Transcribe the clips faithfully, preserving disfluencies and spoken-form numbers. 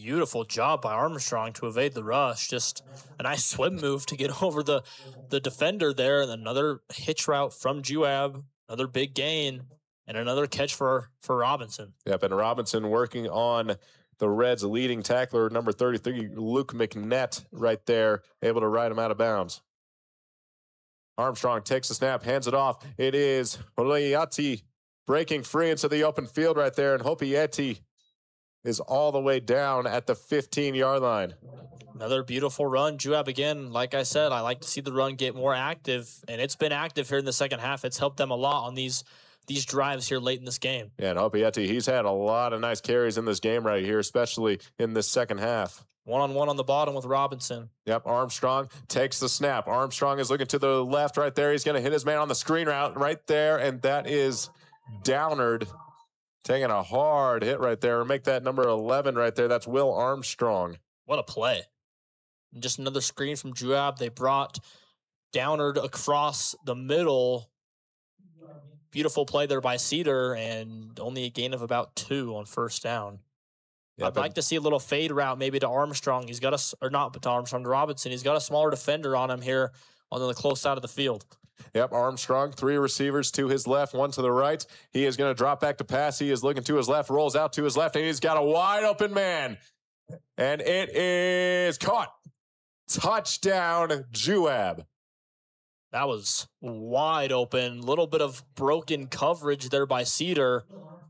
beautiful job by Armstrong to evade the rush. Just a nice swim move to get over the, the defender there. And another hitch route from Juab, another big gain, and another catch for, for Robinson. Yep, and Robinson working on the Reds' leading tackler, number thirty-three, Luke McNett, right there, able to ride him out of bounds. Armstrong takes the snap, hands it off. It is Hopieti breaking free into the open field right there, and Hopieti is all the way down at the fifteen-yard line. Another beautiful run. Juab, again, like I said, I like to see the run get more active, and it's been active here in the second half. It's helped them a lot on these these drives here late in this game. Yeah, and Hopieti, he's had a lot of nice carries in this game right here, especially in this second half. One-on-one on the bottom with Robinson. Yep, Armstrong takes the snap. Armstrong is looking to the left right there. He's going to hit his man on the screen route right there, and that is Downard taking a hard hit right there. Make that number eleven right there. That's Will Armstrong. What a play. And just another screen from Juab. They brought Downard across the middle. Beautiful play there by Cedar, and only a gain of about two on first down. Yep, I'd like to see a little fade route maybe to Armstrong. He's got a, or not to Armstrong, to Robinson. He's got a smaller defender on him here on the close side of the field. Yep, Armstrong, three receivers to his left, one to the right. He is going to drop back to pass. He is looking to his left, rolls out to his left, and he's got a wide open man. And it is caught. Touchdown, Juab. That was wide open. Little bit of broken coverage there by Cedar.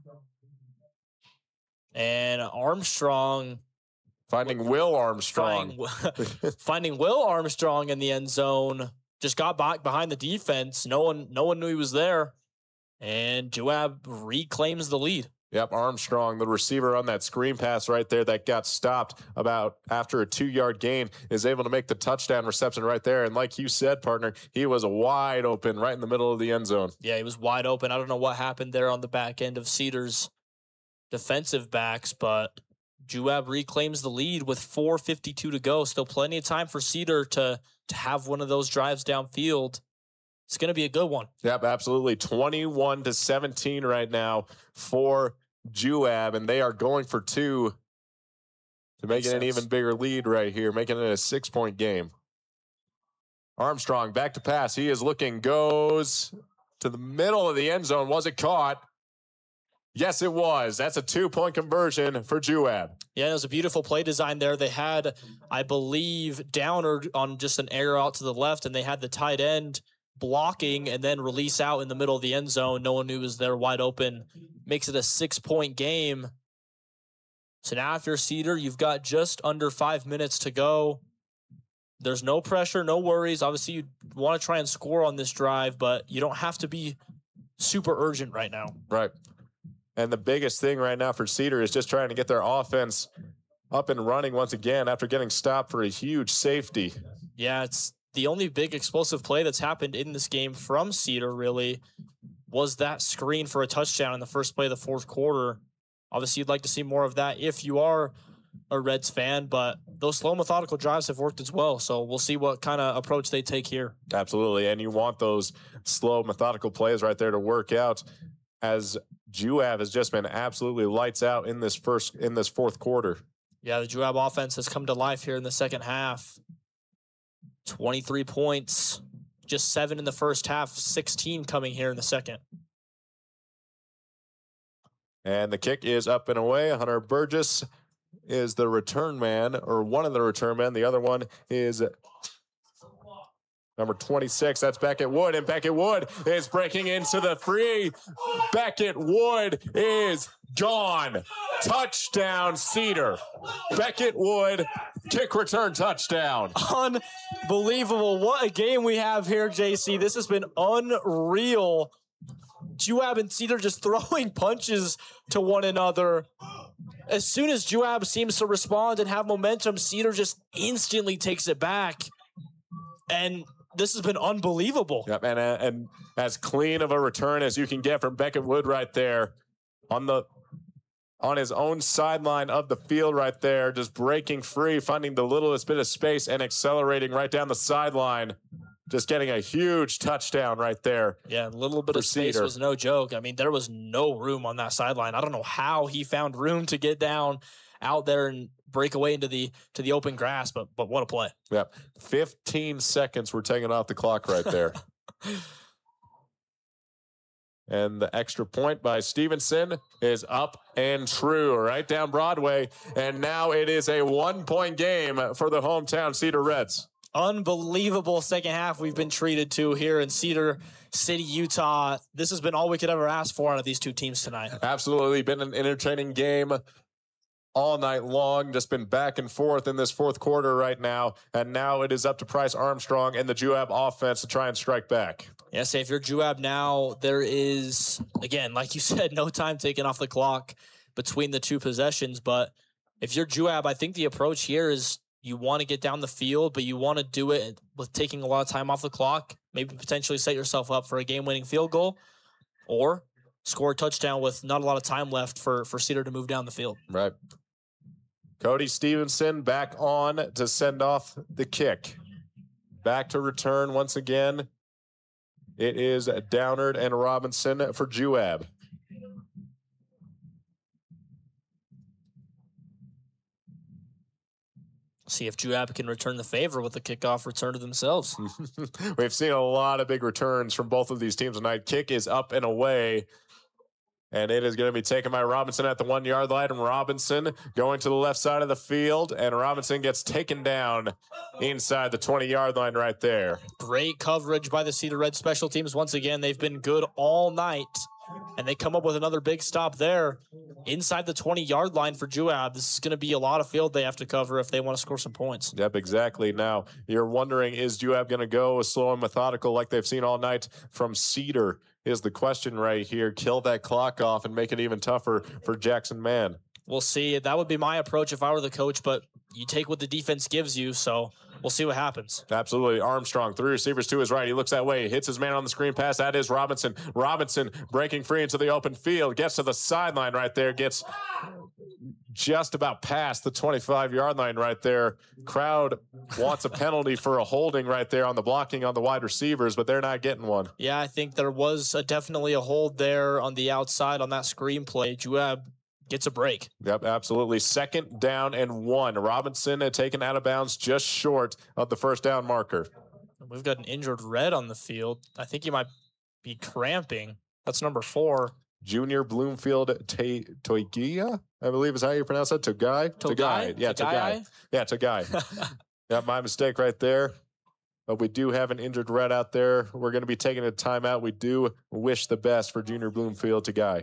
And Armstrong finding Will Armstrong. Finding, finding Will Armstrong in the end zone. Just got back behind the defense. No one, no one knew he was there. And Juab reclaims the lead. Yep, Armstrong, the receiver on that screen pass right there that got stopped about after a two-yard gain, is able to make the touchdown reception right there. And like you said, partner, he was wide open right in the middle of the end zone. Yeah, he was wide open. I don't know what happened there on the back end of Cedar's defensive backs, but Juab reclaims the lead with four fifty-two to go. Still plenty of time for Cedar to, to have one of those drives downfield. It's going to be a good one. Yep, absolutely. twenty-one to seventeen right now for Juab, and they are going for two to make it an even bigger lead right here, making it a six-point game. Armstrong back to pass. He is looking, goes to the middle of the end zone. Was it caught? Yes, it was. That's a two-point conversion for Juab. Yeah, it was a beautiful play design there. They had, I believe, Downer on just an error out to the left, and they had the tight end blocking and then release out in the middle of the end zone. No one knew was there, wide open. Makes it a six-point game. So now if you're Cedar, you've got just under five minutes to go. There's no pressure, no worries. Obviously, you want to try and score on this drive, but you don't have to be super urgent right now. Right. And the biggest thing right now for Cedar is just trying to get their offense up and running once again after getting stopped for a huge safety. Yeah, it's the only big explosive play that's happened in this game from Cedar, really, was that screen for a touchdown in the first play of the fourth quarter. Obviously, you'd like to see more of that if you are a Reds fan, but those slow, methodical drives have worked as well. So we'll see what kind of approach they take here. Absolutely, and you want those slow, methodical plays right there to work out, as Juab has just been absolutely lights out in this first in this fourth quarter. Yeah, the Juab offense has come to life here in the second half. twenty-three points, just seven in the first half, sixteen coming here in the second. And the kick is up and away. Hunter Burgess is the return man, or one of the return men. The other one is number twenty-six, that's Beckett Wood, and Beckett Wood is breaking into the free. Beckett Wood is gone. Touchdown, Cedar. Beckett Wood, kick return touchdown. Unbelievable. What a game we have here, J C. This has been unreal. Juab and Cedar just throwing punches to one another. As soon as Juab seems to respond and have momentum, Cedar just instantly takes it back. And this has been unbelievable. Yep, and, uh, and as clean of a return as you can get from Beckett Wood right there on the on his own sideline of the field right there, just breaking free, finding the littlest bit of space and accelerating right down the sideline. Just getting a huge touchdown right there. Yeah, a little bit of space Cedar. was no joke. I mean, there was no room on that sideline. I don't know how he found room to get down out there and break away into the to the open grass. But but what a play! Yep, fifteen seconds were taken off the clock right there. And the extra point by Stevenson is up and true right down Broadway. And now it is a one-point game for the hometown Cedar Reds. Unbelievable second half we've been treated to here in Cedar City, Utah. This has been all we could ever ask for out of these two teams tonight. Absolutely been an entertaining game all night long. Just been back and forth in this fourth quarter right now. And now it is up to Price Armstrong and the J U A B offense to try and strike back. Yeah, say if you're J U A B now, there is, again, like you said, no time taken off the clock between the two possessions. But if you're J U A B, I think the approach here is you want to get down the field, but you want to do it with taking a lot of time off the clock, maybe potentially set yourself up for a game-winning field goal, or score a touchdown with not a lot of time left for, for Cedar to move down the field. Right. Cody Stevenson back on to send off the kick. Back to return once again. It is Downard and Robinson for J U A B. See if J U A B can return the favor with the kickoff return to themselves. We've seen a lot of big returns from both of these teams tonight. Kick is up and away. And it is going to be taken by Robinson at the one-yard line. And Robinson going to the left side of the field. And Robinson gets taken down inside the twenty-yard line right there. Great coverage by the Cedar Red special teams. Once again, they've been good all night. And they come up with another big stop there inside the twenty-yard line for J U A B. This is going to be a lot of field they have to cover if they want to score some points. Yep, exactly. Now, you're wondering, is J U A B going to go slow and methodical like they've seen all night from Cedar? Is the question right here. Kill that clock off and make it even tougher for Jackson Mann. We'll see. That would be my approach if I were the coach, but you take what the defense gives you, so we'll see what happens. Absolutely. Armstrong, three receivers to his right. He looks that way. He hits his man on the screen pass. That is Robinson. Robinson breaking free into the open field. Gets to the sideline right there. Gets just about past the twenty-five-yard line right there. Crowd wants a penalty for a holding right there on the blocking on the wide receivers, but they're not getting one. Yeah, I think there was a, definitely a hold there on the outside on that screen play. J U A B gets a break. Yep, absolutely. Second down and one. Robinson had taken out of bounds just short of the first down marker. We've got an injured Red on the field. I think he might be cramping. That's number four. Junior Bloomfield Toigia, I believe is how you pronounce that. Togai? Togai? Yeah, Togai. Yeah, Togai. Yeah, my mistake right there. But we do have an injured Red out there. We're going to be taking a timeout. We do wish the best for Junior Bloomfield Togai.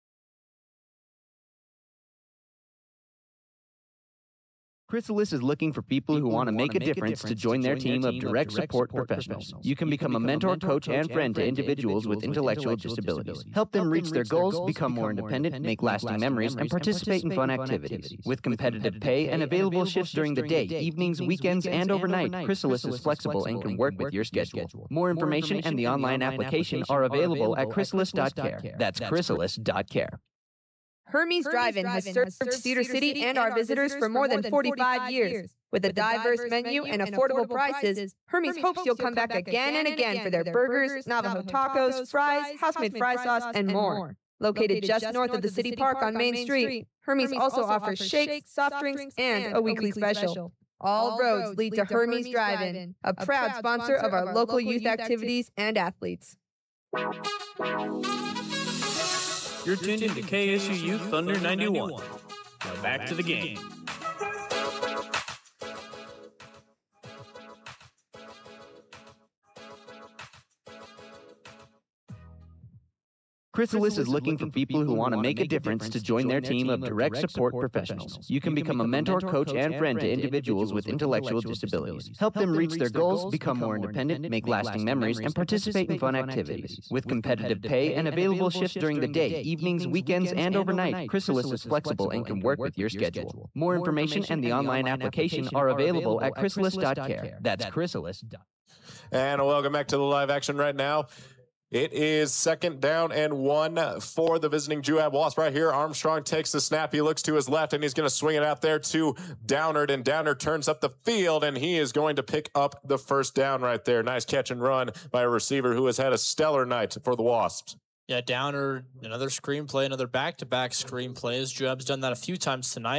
Chrysalis is looking for people who want to make a difference to join their team of direct support professionals. You can become a mentor, coach, and friend to individuals with intellectual disabilities. Help them reach their goals, become more independent, make lasting memories, and participate in fun activities. With competitive pay and available shifts during the day, evenings, weekends, and overnight, Chrysalis is flexible and can work with your schedule. More information and the online application are available at chrysalis dot care. That's chrysalis dot care. Hermes Drive-In has served Cedar City and our visitors for more than forty-five years. With a diverse menu and affordable prices, Hermes hopes you'll come back again and again for their burgers, Navajo tacos, fries, house-made fry sauce, and more. Located just north of the City Park on Main Street, Hermes also offers shakes, soft drinks, and a weekly special. All roads lead to Hermes Drive-In, a proud sponsor of our local youth activities and athletes. You're tuned into K S U Youth Thunder ninety-one. Now back to the game. Chrysalis is looking for people who want to make a difference to join their team of direct support professionals. You can become a mentor, coach, and friend to individuals with intellectual disabilities. Help them reach their goals, become more independent, make lasting memories, and participate in fun activities. With competitive pay and available shifts during the day, evenings, weekends, and overnight, Chrysalis is flexible and can work with your schedule. More information and the online application are available at chrysalis dot care. That's chrysalis. And welcome back to the live action right now. It is second down and one for the visiting J U A B Wasp right here. Armstrong takes the snap. He looks to his left, and he's going to swing it out there to Downard, and Downard turns up the field, and he is going to pick up the first down right there. Nice catch and run by a receiver who has had a stellar night for the Wasps. Yeah, Downard, another screenplay, another back-to-back screenplays. J U A B's done that a few times tonight.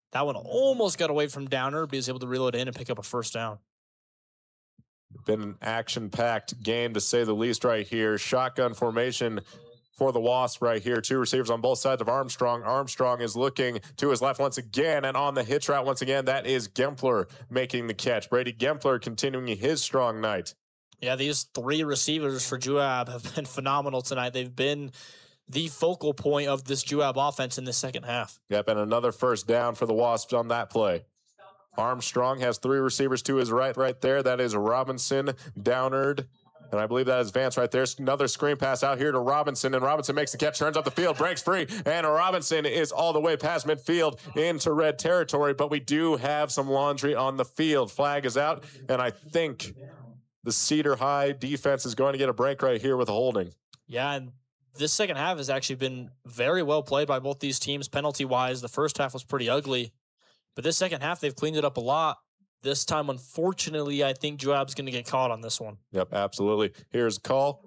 That one almost got away from Downer, but he was able to reel it in and pick up a first down. Been an action-packed game, to say the least, right here. Shotgun formation for the Wasps right here. Two receivers on both sides of Armstrong. Armstrong is looking to his left once again, and on the hitch route once again, that is Gempler making the catch. Brady Gempler continuing his strong night. Yeah, these three receivers for Juab have been phenomenal tonight. They've been the focal point of this Juab offense in the second half. Yep, and another first down for the Wasps on that play. Armstrong has three receivers to his right right there. That is Robinson, Downard, and I believe that is Vance right there. Another screen pass out here to Robinson, and Robinson makes the catch, turns up the field, breaks free, and Robinson is all the way past midfield into red territory, but we do have some laundry on the field. Flag is out, and I think the Cedar High defense is going to get a break right here with a holding. Yeah, and this second half has actually been very well played by both these teams penalty-wise. The first half was pretty ugly, but this second half, they've cleaned it up a lot. This time, unfortunately, I think Joab's going to get caught on this one. Yep, absolutely. Here's a call.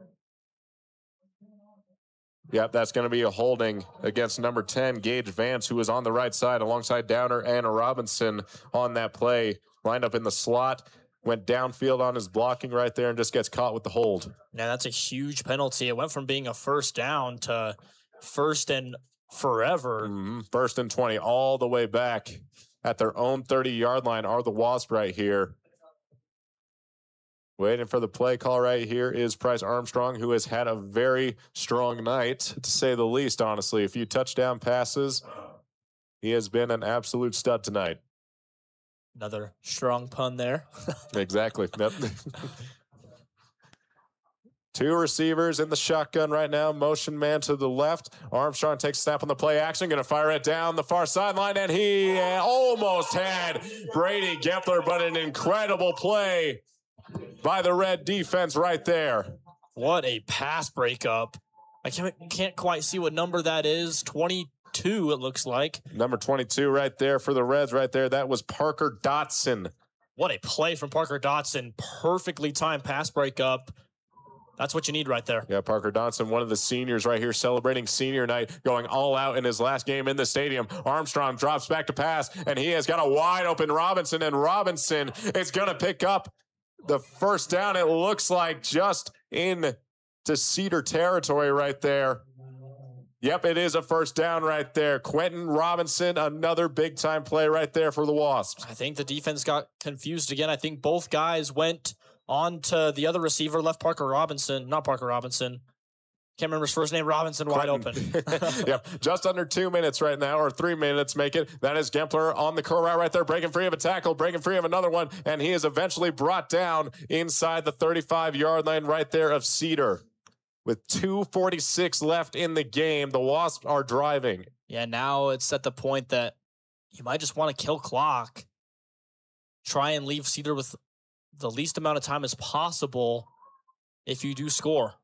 Yep, that's going to be a holding against number ten, Gage Vance, who is on the right side alongside Downer and Robinson on that play. Lined up in the slot, went downfield on his blocking right there and just gets caught with the hold. Yeah, that's a huge penalty. It went from being a first down to first and forever. Mm-hmm. First and twenty, all the way back at their own thirty-yard line are the Wasps right here. Waiting for the play call right here is Price Armstrong, who has had a very strong night, to say the least, honestly. A few touchdown passes. He has been an absolute stud tonight. Another strong pun there. Exactly. Yep. Two receivers in the shotgun right now. Motion man to the left. Armstrong takes a snap on the play action. Going to fire it down the far sideline, and he almost had Brady Gempler, but an incredible play by the red defense right there. What a pass breakup. I can't, can't quite see what number that is. twenty-two, it looks like. Number twenty-two right there for the Reds right there. That was Parker Dotson. What a play from Parker Dotson. Perfectly timed pass breakup. That's what you need right there. Yeah, Parker Dotson, one of the seniors right here, celebrating senior night, going all out in his last game in the stadium. Armstrong drops back to pass, and he has got a wide open Robinson, and Robinson is going to pick up the first down. It looks like just in to Cedar territory right there. Yep, it is a first down right there. Quentin Robinson, another big-time play right there for the Wasps. I think the defense got confused again. I think both guys went on to the other receiver, left Parker Robinson, not Parker Robinson. Can't remember his first name, Robinson, wide Quentin. open. Yep, just under two minutes right now, or three minutes make it. That is Gempler on the curl route right there, breaking free of a tackle, breaking free of another one, and he is eventually brought down inside the thirty-five-yard line right there of Cedar. With two forty-six left in the game, the Wasps are driving. Yeah, now it's at the point that you might just want to kill clock. Try and leave Cedar with the least amount of time as possible if you do score.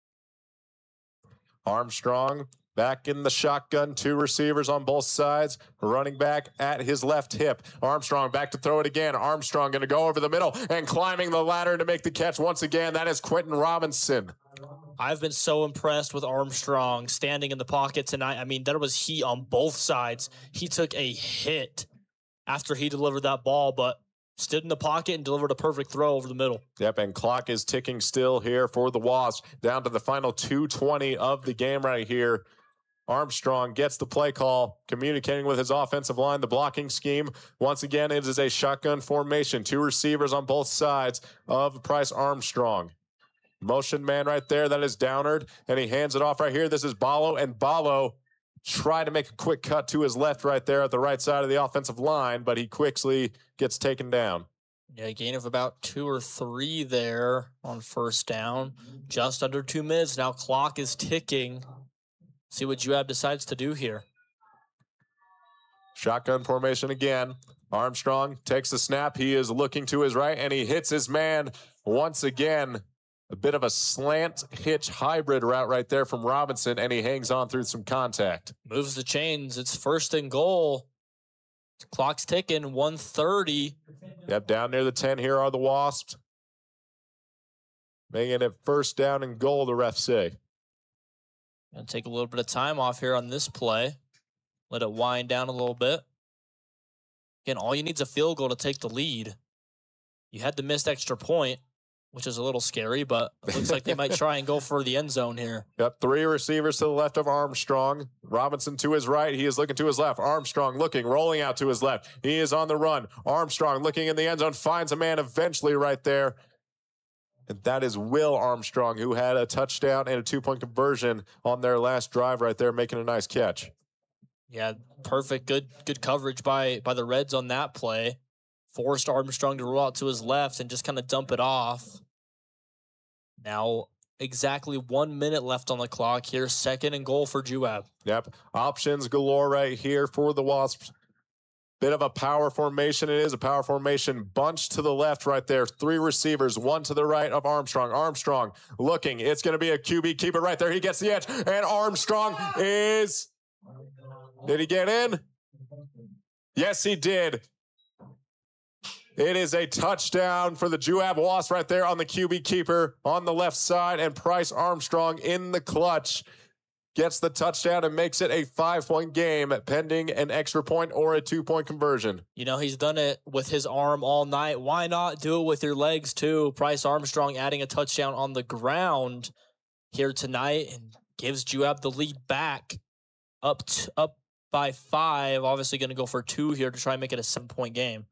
Armstrong back in the shotgun, two receivers on both sides, running back at his left hip. Armstrong back to throw it again. Armstrong going to go over the middle and climbing the ladder to make the catch once again. That is Quentin Robinson. I've been so impressed with Armstrong standing in the pocket tonight. I mean, there was heat on both sides. He took a hit after he delivered that ball, but stood in the pocket and delivered a perfect throw over the middle. Yep, and clock is ticking still here for the Wasps. Down to the final two twenty of the game right here. Armstrong gets the play call, communicating with his offensive line, the blocking scheme. Once again, it is a shotgun formation. Two receivers on both sides of Price Armstrong. Motion man right there, that is Downard, and he hands it off right here. This is Ballo, and Ballo tried to make a quick cut to his left right there at the right side of the offensive line, but he quickly gets taken down. Yeah, a gain of about two or three there on first down. Just under two minutes. Now clock is ticking. See what Juab decides to do here. Shotgun formation again. Armstrong takes the snap. He is looking to his right, and he hits his man once again. A bit of a slant hitch hybrid route right there from Robinson, and he hangs on through some contact. Moves the chains. It's first and goal. Clock's ticking, one thirty. Yep, down near the ten here are the Wasps. Making it first down and goal, the refs say. Gonna take a little bit of time off here on this play. Let it wind down a little bit. Again, all you need is a field goal to take the lead. You had the missed extra point, which is a little scary, but it looks like they might try and go for the end zone here. Yep, three receivers to the left of Armstrong. Robinson to his right. He is looking to his left. Armstrong looking, rolling out to his left. He is on the run. Armstrong looking in the end zone, finds a man eventually right there. And that is Will Armstrong, who had a touchdown and a two-point conversion on their last drive right there, making a nice catch. Yeah, perfect. Good good coverage by, by the Reds on that play. Forced Armstrong to roll out to his left and just kind of dump it off. Now, exactly one minute left on the clock here. Second and goal for J U A B. Yep, options galore right here for the Wasps. Bit of a power formation. It is a power formation. Bunch to the left right there. Three receivers, one to the right of Armstrong. Armstrong looking. It's going to be a Q B keeper right there. He gets the edge. And Armstrong is... Did he get in? Yes, he did. It is a touchdown for the J U A B Wasps right there on the Q B keeper on the left side. And Price Armstrong in the clutch gets the touchdown and makes it a five-point game pending an extra point or a two-point conversion. You know, he's done it with his arm all night. Why not do it with your legs too? Price Armstrong adding a touchdown on the ground here tonight and gives J U A B the lead back up, t- up by five. Obviously going to go for two here to try and make it a seven-point game.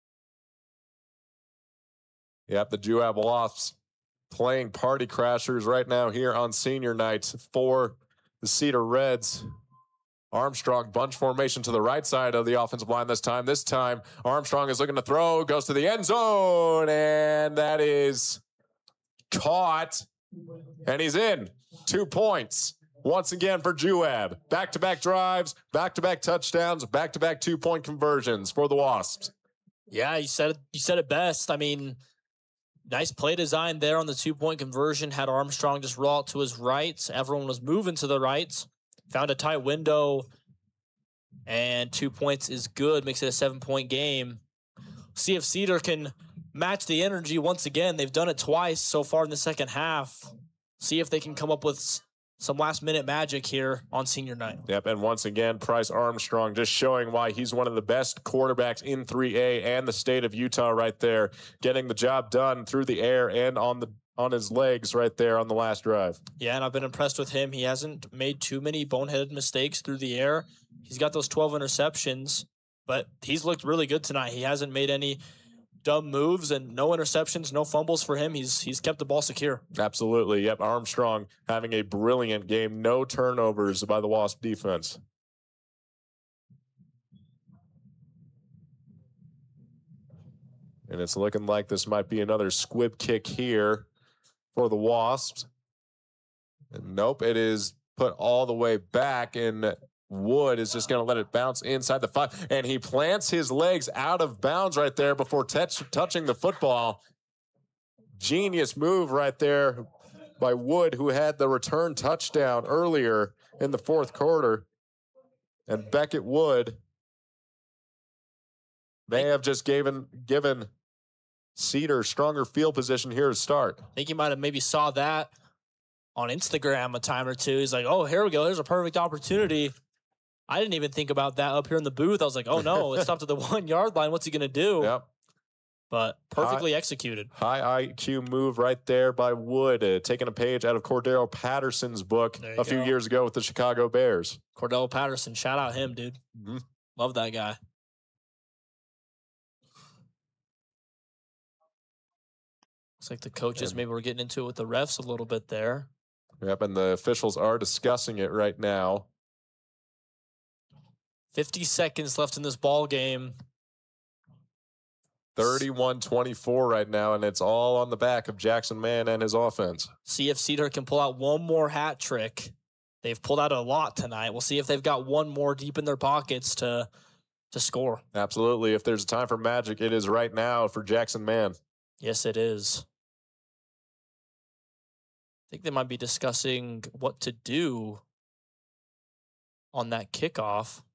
Yep, the J U A B Wasps playing party crashers right now here on senior night for the Cedar Reds. Armstrong bunch formation to the right side of the offensive line this time. This time, Armstrong is looking to throw, goes to the end zone, and that is caught, and he's in. Two points. Once again for J U A B. Back-to-back drives, back-to-back touchdowns, back-to-back two-point conversions for the Wasps. Yeah, you said it, you said it best. I mean, nice play design there on the two-point conversion. Had Armstrong just roll out to his right. Everyone was moving to the right. Found a tight window. And two points is good. Makes it a seven-point game. See if Cedar can match the energy once again. They've done it twice so far in the second half. See if they can come up with some last-minute magic here on senior night. Yep, and once again, Price Armstrong just showing why he's one of the best quarterbacks in three A and the state of Utah right there, getting the job done through the air and on the on his legs right there on the last drive. Yeah, and I've been impressed with him. He hasn't made too many boneheaded mistakes through the air. He's got those twelve interceptions, but he's looked really good tonight. He hasn't made any dumb moves and no interceptions, no fumbles for him. He's he's kept the ball secure. Absolutely. Yep. Armstrong having a brilliant game. No turnovers by the Wasp defense. And it's looking like this might be another squib kick here for the Wasps. And nope, it is put all the way back, and Wood is just going to let it bounce inside the five, and he plants his legs out of bounds right there before touch, touching the football. Genius move right there by Wood, who had the return touchdown earlier in the fourth quarter. And Beckett Wood may have just given, given Cedar stronger field position here to start. I think he might have maybe saw that on Instagram a time or two. He's like, oh, here we go. There's a perfect opportunity. I didn't even think about that up here in the booth. I was like, oh, no, it stopped at the one-yard line. What's he going to do? Yep. But perfectly high, executed. High I Q move right there by Wood, uh, taking a page out of Cordero Patterson's book a few go. years ago with the Chicago Bears. Cordell Patterson, shout out him, dude. Mm-hmm. Love that guy. Looks like the coaches, and, maybe we're getting into it with the refs a little bit there. Yep, and the officials are discussing it right now. fifty seconds left in this ball game. thirty-one twenty-four right now, and it's all on the back of Jackson Mann and his offense. See if Cedar can pull out one more hat trick. They've pulled out a lot tonight. We'll see if they've got one more deep in their pockets to to score. Absolutely. If there's a time for magic, it is right now for Jackson Mann. Yes, it is. I think they might be discussing what to do on that kickoff.